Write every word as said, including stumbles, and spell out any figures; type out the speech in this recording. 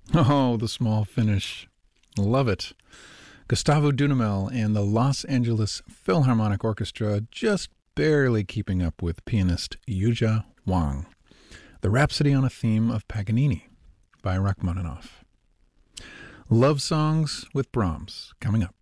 Oh, the small finish. Love it. Gustavo Dudamel and the Los Angeles Philharmonic Orchestra just barely keeping up with pianist Yuja Wang. The Rhapsody on a Theme of Paganini by Rachmaninoff. Love Songs with Brahms coming up.